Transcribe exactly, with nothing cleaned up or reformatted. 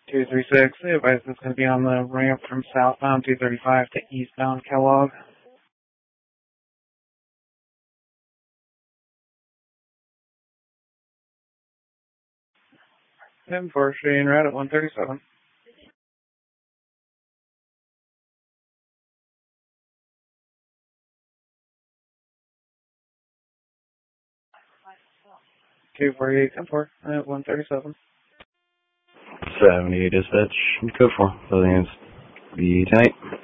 two three six, the advice is going to be on the ramp from southbound two thirty-five to eastbound Kellogg. ten four, shooting right at one thirty-seven. two forty-eight, ten four, at one thirty-seven. seventy-eight dispatch, code four, building is the ten eight.